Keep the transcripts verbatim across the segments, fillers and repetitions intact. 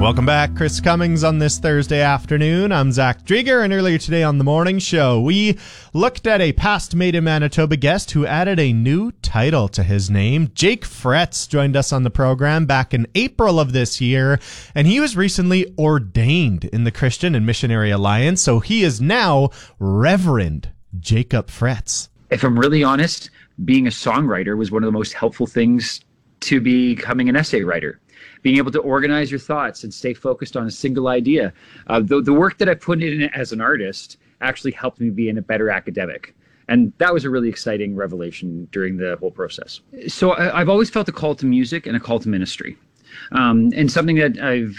Welcome back. Chris Cummings on this Thursday afternoon. I'm Zach Drieger, and earlier today on the morning show, we looked at a past Made in Manitoba guest who added a new title to his name. Jake Fretz joined us on the program back in April of this year, and he was recently ordained in the Christian and Missionary Alliance, so he is now Reverend Jacob Fretz. If I'm really honest, being a songwriter was one of the most helpful things to becoming an essay writer. Being able to organize your thoughts and stay focused on a single idea. Uh, the, the work that I put in as an artist actually helped me be a better academic. And that was a really exciting revelation during the whole process. So I, I've always felt a call to music and a call to ministry. Um, and something that I've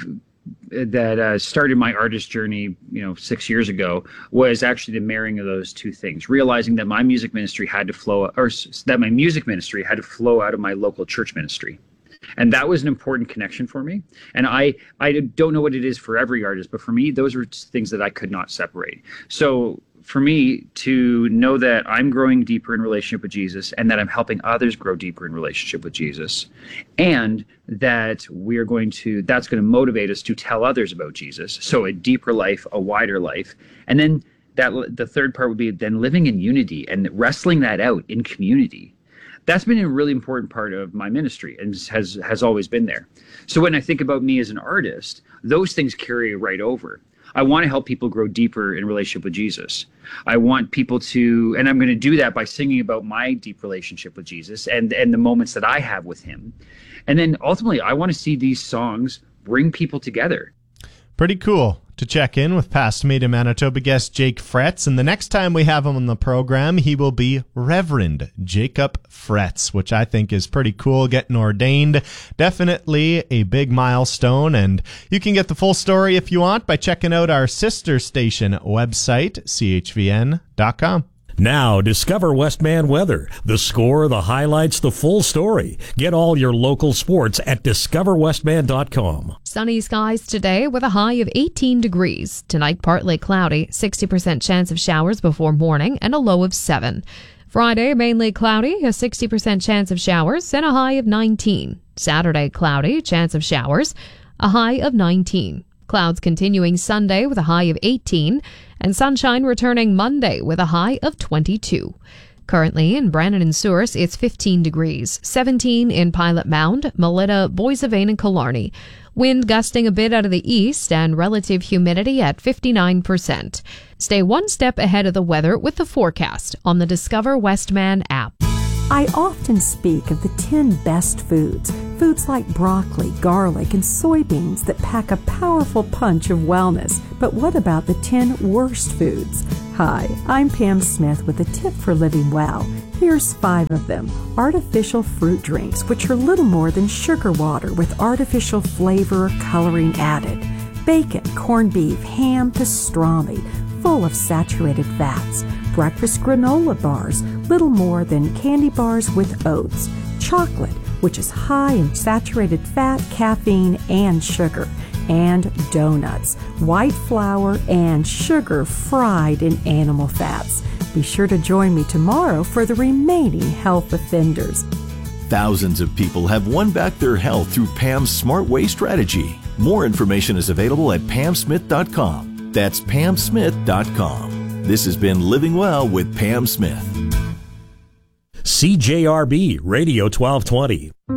that uh, started my artist journey, you know, six years ago, was actually the marrying of those two things. Realizing that my music ministry had to flow, or that my music ministry had to flow out of my local church ministry. And that was an important connection for me. And I, I don't know what it is for every artist, but for me, those were things that I could not separate. So for me to know that I'm growing deeper in relationship with Jesus, and that I'm helping others grow deeper in relationship with Jesus, and that we are going to, that's going to motivate us to tell others about Jesus. So a deeper life, a wider life. And then that the third part would be then living in unity and wrestling that out in community. That's been a really important part of my ministry and has has always been there. So when I think about me as an artist, those things carry right over. I want to help people grow deeper in relationship with Jesus. I want people to, and I'm going to do that by singing about my deep relationship with Jesus and, and the moments that I have with him. And then ultimately, I want to see these songs bring people together. Pretty cool to check in with past Made in Manitoba guest Jake Fretz, and the next time we have him on the program, he will be Reverend Jacob Fretz, which I think is pretty cool, getting ordained. Definitely a big milestone, and you can get the full story if you want by checking out our sister station website, c h v n dot com. Now, discover Westman weather. The score, the highlights, the full story. Get all your local sports at discover westman dot com. Sunny skies today with a high of eighteen degrees. Tonight, partly cloudy, sixty percent chance of showers before morning, and a low of seven. Friday, mainly cloudy, a sixty percent chance of showers, and a high of nineteen. Saturday, cloudy, chance of showers, a high of nineteen. Clouds continuing Sunday with a high of eighteen, and sunshine returning Monday with a high of twenty-two. Currently in Brandon and Souris, it's fifteen degrees, seventeen in Pilot Mound, Melita, Boissevain, and Killarney. Wind gusting a bit out of the east and relative humidity at fifty-nine percent. Stay one step ahead of the weather with the forecast on the Discover Westman app. I often speak of the ten best foods, foods like broccoli, garlic, and soybeans that pack a powerful punch of wellness. But what about the ten worst foods? Hi, I'm Pam Smith with a tip for living well. Here's five of them. Artificial fruit drinks, which are little more than sugar water with artificial flavor or coloring added. Bacon, corned beef, ham, pastrami, full of saturated fats. Breakfast granola bars, little more than candy bars with oats. Chocolate, which is high in saturated fat, caffeine, and sugar. And donuts, white flour and sugar fried in animal fats. Be sure to join me tomorrow for the remaining health offenders. Thousands of people have won back their health through Pam's Smart Way strategy. More information is available at pam smith dot com. That's pam smith dot com. This has been Living Well with Pam Smith. C J R B Radio twelve twenty.